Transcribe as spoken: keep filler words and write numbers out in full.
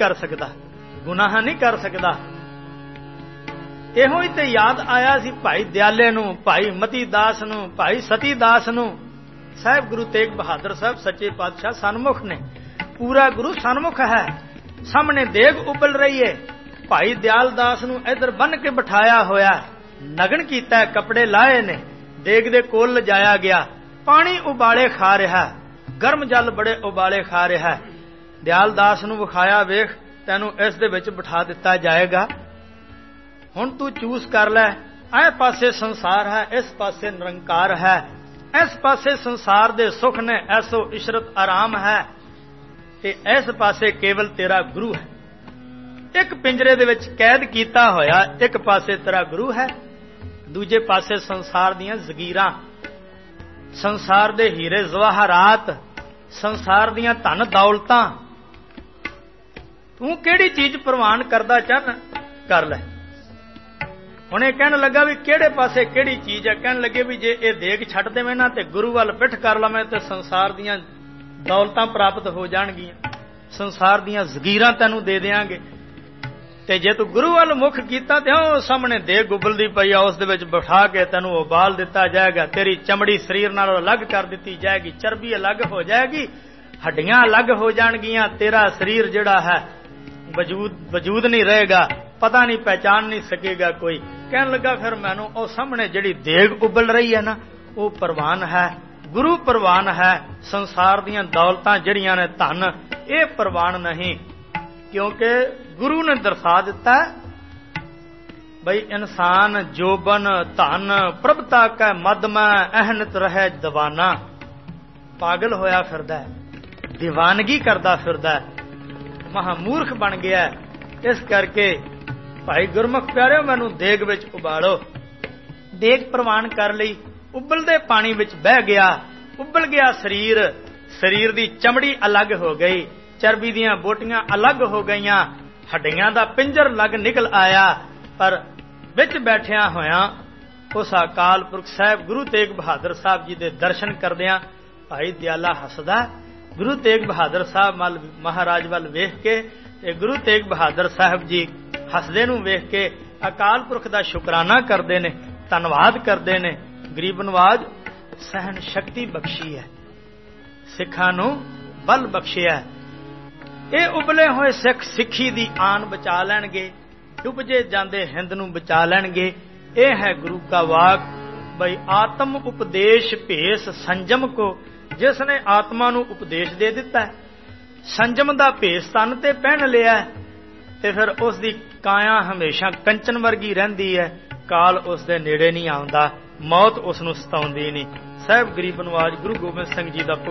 कर सकता, गुनाह नहीं कर सकता। ਇਹੋ ਹੀ ਤੇ याद आया सी भाई दयाले नूं, भाई मती दास नूं, भाई सती दास नूं। साहब गुरु तेग बहादुर साहब सच्चे पातशाह सन्मुख ने, पूरा गुरु सन्मुख है, सामने देग उबल रही है। भाई दयाल दास नूं इधर बन के बिठाया होया, नगन कीता, कपड़े लाए ने, देग दे कोल लिजाया गया, पानी उबाले खा रहा, गर्म जल बड़े उबाले खा रहा। दयाल दास नूं विखाया, वेख तैनूं इस दे विच बिठा दिता जाएगा, हुण तू चूस कर लै। ऐ पासे संसार है, इस पासे निरंकार है, इस पासे संसार दे सुख ने, ऐसो इशरत आराम है, ते इस पासे केवल तेरा गुरु है। एक पिंजरे दे विच कैद कीता होया, एक पासे तेरा गुरु है, दूजे पासे संसार दियां जगीरां, संसार दे हीरे जवाहरात, संसार दियां धन दौलतां। तू किहड़ी चीज प्रवान करदा चाहना कर लै। हुण ये कहण लगा भी किहड़े पासे किहड़ी चीज है, कहण लगे भी जे ये देग छड्ड देवें ना ते गुरु वल पिठ कर लवें ते संसार दियां दौलतां प्राप्त हो जाणगियां, संसार दियां जगीरां तैनूं दे देंगे। ते जे तू गुरु वल मुख कीता ते ओ सामने देग उबलदी पई आ, उस दे विच बिठा के तैनूं उबाल दिता जाएगा, तेरी चमड़ी शरीर नालों अलग कर दित्ती जाएगी, चर्बी अलग हो जाएगी, हड्डियां अलग हो जाणगियां, तेरा शरीर जिहड़ा है वजूद वजूद नहीं रहेगा, पता नहीं पहचान नहीं सकेगा कोई। कहने लगा फिर मैनू ओ सामने जिहड़ी देग उबल रही है ना, वो प्रवान है, गुरु प्रवान है, संसार दियां दौलतां जिहड़ियां ने धन ये प्रवान नहीं, क्योंकि गुरु ने दर्शा दिता बई इंसान जोबन धन प्रभता कै मद में अहनत रहे दीवाना। पागल होया फिरदा है, दीवानगी करदा फिरदा है, महामूर्ख बन गया। इस करके भाई गुरमुख प्यारे मैनू देग विच उबालो। देग प्रवान कर लई, उबलदे पानी विच बह गया, उबल गया शरीर, शरीर दी चमड़ी अलग हो गई, चर्बी दियां बोटियां अलग हो गईयां, हड्डियां दा पिंजर लग निकल आया। पर विच बैठिया होया उस अकाल पुरख साहब गुरु तेग बहादुर साहब जी दे दर्शन करदियां भाई दयाला हसदा। गुरु तेग बहादुर साहब मल महाराज वल वेख के ते गुरु तेग बहादुर साहब जी हसदे नूं वेख के अकाल पुरख दा शुकराना करदे ने, धन्नवाद करदे ने। गरीब नवाज सहन शक्ति बख्शी है, सिखां नूं बल बख्शिया। ये उबले होए सिख सिखी दी आन बचा लैणगे, डुबजे जांदे हिंद नूं बचा लैणगे। ये है गुरु का वाक बई आत्म उपदेश भेस संजम को, जिसने आत्मा नूं उपदेश दे दिता है, संजम दा भेस तन ते पहन लिया है, ते फिर उस दी काया हमेशा कंचन वर्गी रहिंदी है, काल उस दे नेड़े नहीं आउंदा, मौत उस नूं सताउंदी नहीं। साहिब गरीब नवाज गुरु गोबिंद सिंह जी दा